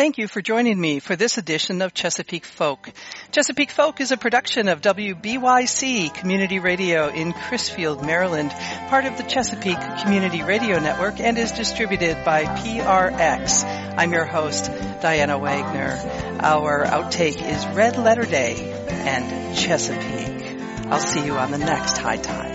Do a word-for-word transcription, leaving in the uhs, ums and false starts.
Thank you for joining me for this edition of Chesapeake Folk. Chesapeake Folk is a production of W B Y C Community Radio in Crisfield, Maryland, part of the Chesapeake Community Radio Network, and is distributed by P R X. I'm your host, Diana Wagner. Our outtake is Red Letter Day and Chesapeake. I'll see you on the next High Tide.